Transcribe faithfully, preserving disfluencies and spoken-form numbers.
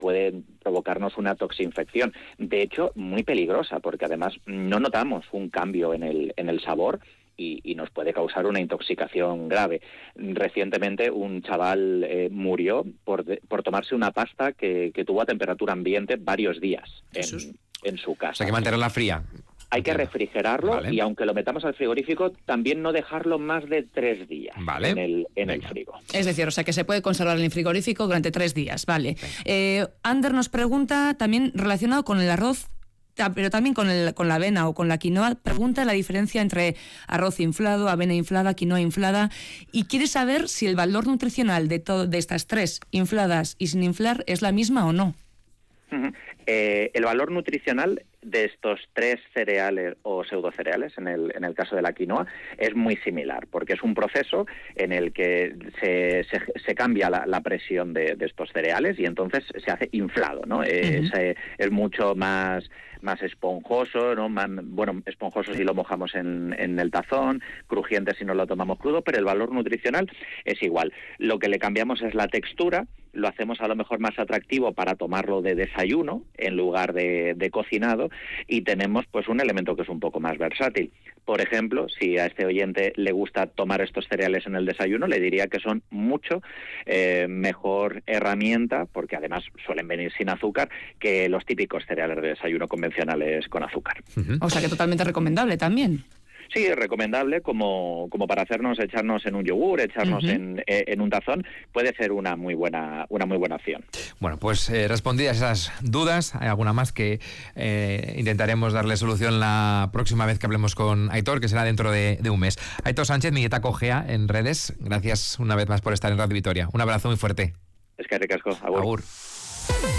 puede provocarnos una toxinfección. De hecho, muy peligrosa, porque además no notamos un cambio en el, en el sabor y, y nos puede causar una intoxicación grave. Recientemente un chaval eh, murió por, de, por tomarse una pasta que, que tuvo a temperatura ambiente varios días en, en su casa. O sea, hay que mantenerla fría. Hay que refrigerarlo, vale. Y aunque lo metamos al frigorífico, también no dejarlo más de tres días vale. en, el, en el frigo. Es decir, o sea, que se puede conservar en el frigorífico durante tres días, vale. Eh, Ander nos pregunta, también relacionado con el arroz, pero también con, el, con la avena o con la quinoa, pregunta la diferencia entre arroz inflado, avena inflada, quinoa inflada, y quiere saber si el valor nutricional de, todo, de estas tres, infladas y sin inflar, es la misma o no. Uh-huh. Eh, el valor nutricional de estos tres cereales o pseudocereales, en el, en el caso de la quinoa, es muy similar, porque es un proceso en el que se, se, se cambia la, la presión de, de estos cereales y entonces se hace inflado, ¿no? Uh-huh. Es, eh, es mucho más, más esponjoso, ¿no? Más, bueno, esponjoso si lo mojamos en, en el tazón, crujiente si no lo tomamos crudo, pero el valor nutricional es igual. Lo que le cambiamos es la textura, lo hacemos a lo mejor más atractivo para tomarlo de desayuno en lugar de, de cocinado, y tenemos pues un elemento que es un poco más versátil. Por ejemplo, si a este oyente le gusta tomar estos cereales en el desayuno, le diría que son mucho eh, mejor herramienta, porque además suelen venir sin azúcar, que los típicos cereales de desayuno convencionales con azúcar. Uh-huh. O sea que totalmente recomendable también. Sí, es recomendable como, como para hacernos, echarnos en un yogur, echarnos uh-huh. en, en un tazón, puede ser una muy buena, una muy buena opción. Bueno, pues eh, respondidas esas dudas, hay alguna más que eh, intentaremos darle solución la próxima vez que hablemos con Aitor, que será dentro de, de un mes. Aitor Sánchez, Migueta Cogea en redes, gracias una vez más por estar en Radio Vitoria. Un abrazo muy fuerte. Es que ricasco, agur. Agur.